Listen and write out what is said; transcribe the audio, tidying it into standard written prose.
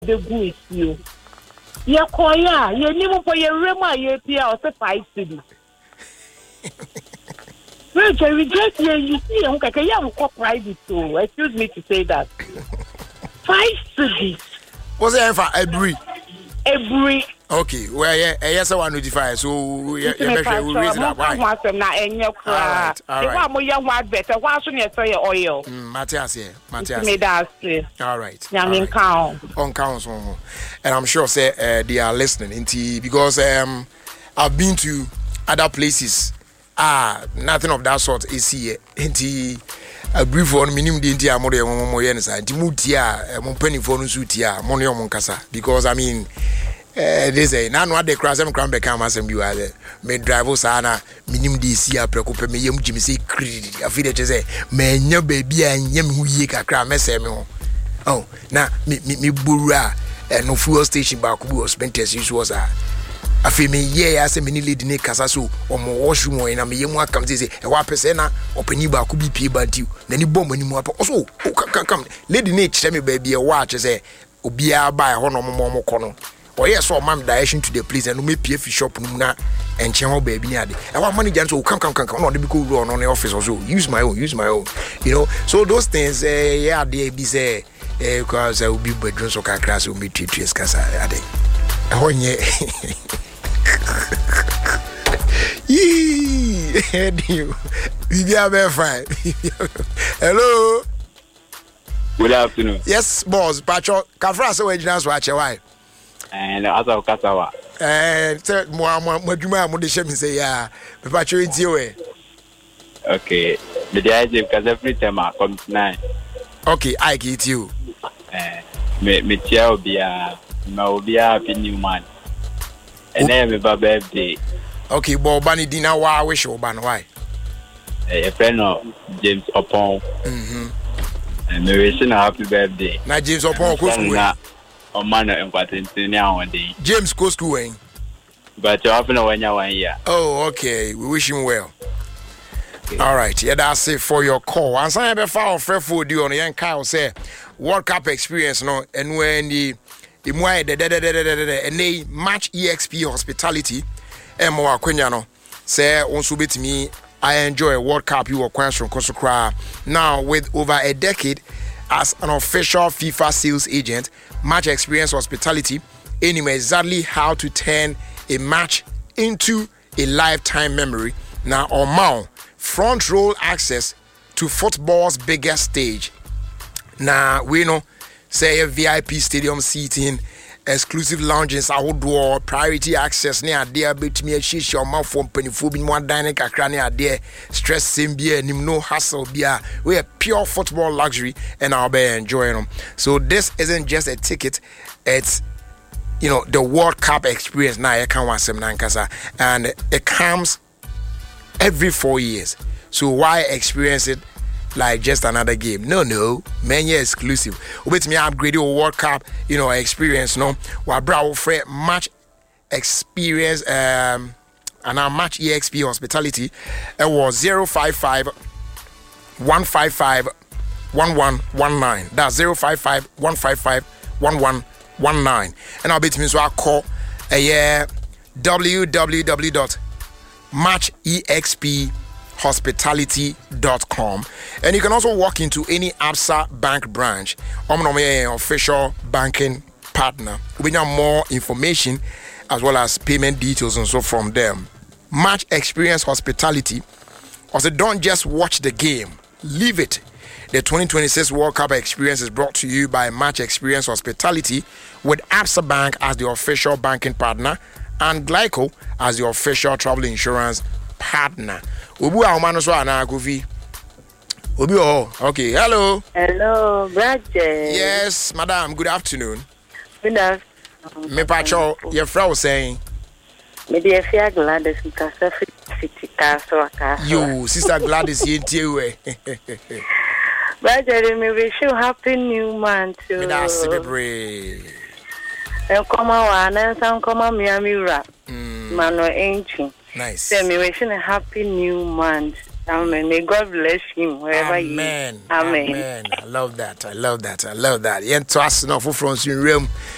the good you. Ya koya, ye nimu for your rema ye pia or say 5 cedis. Rachel, we just here you see okay, ya will private too. Excuse me to say that. 5 cedis. What's that for every? Okay, well, yes, I want to notify. So, we raise it up. Why? All right. On council. And I'm sure, say, they are listening because I've been to other places. Nothing of that sort is here. A brief one minimum dintia more yensa timutia penny for sutia money on casa because I mean they say now what they cross them cram become as you are me drive sana minimum DC preocupe me yum Jimmy say creed I feel it say man your baby and yam who ye kakra mesem oh na me bura no fuel station back who was spent as usual I feel me, yeah, I say, many lady Nick Casasso or more washroom and I may come to say, a wapesena or Peniba could be pay but you. Then you bomb when you more. Also, come, Lady Nick, tell me, baby, a watch as a Obia by a honor more corner. Or yes, or ma'am, direction to the place and me PF shop Nuna and channel baby. I want money dance, come, on the cool run on the office or so. Use my own. You know, so those things, yeah, they be say, because I will be bedrooms or crass will be treated as I think. Oh, yeah. Hello. Good afternoon. Yes, boss. Pacho, Kafra so ejina so ache why? And asa kasawa. Say mo djuma mo de shemi say ya. Me pacho nti we. Okay. The day because every time I come tonight. Okay, I get you. Me tia obia, ma obia happy new man. And then my birthday. Okay, but Bunny dinner why wish you ban why? A friend of James Opon. And me wishing a happy birthday. Now James Opon go school. On man and what in one day. James go school. But you happen when you 1 year. Oh, okay. We wish him well. Okay. All right. Yeah, that's it for your call. And some have found fair food you on the young Kyle say World Cup experience no and when the match EXP hospitality emo akwenya no say onso betimi I enjoy World Cup you question kosokra now with over a decade as an official FIFA sales agent. Match experience hospitality anyway exactly how to turn a match into a lifetime memory. Now on front row access to football's biggest stage. Now we know say a VIP stadium seating, exclusive lounges outdoor, priority access near there between a shish your mouth from pennyphobia, one dining cacrania there, stress same beer, no hassle beer. We are pure football luxury and I'll be enjoying them. So this isn't just a ticket, it's the World Cup experience now I can't watch them and it comes every 4 years. So why experience it like just another game? No, many exclusive. With me upgrade your World Cup, experience. No, what brow for match experience and our match EXP hospitality. It was 055 155 1119. That's 055 155 1119. And I'll bet me so I call www.matchexphospitality.com, and you can also walk into any Absa Bank branch. I'm official banking partner. We need more information as well as payment details and so from them. Match Experience Hospitality. Also, don't just watch the game, live it. The 2026 World Cup experience is brought to you by Match Experience Hospitality with Absa Bank as the official banking partner and Glyco as the official travel insurance partner. Obu Aumano so ana Kofi. Obi okay. Hello, Bradley. Yes, madam. Good afternoon. Good afternoon. Me pacho, your friend saying. Me dear Fia Gladys Casa City Castle. You, Sister Gladys, you. Bradley, me wish you happy new month too. Me da celebrate. And come on, and some come on Miami rap. Mano ancient. Nice. Say me wishing a happy new month. Amen. May God bless him wherever he is. Amen. I love that. Yeah, to us now for France in realm.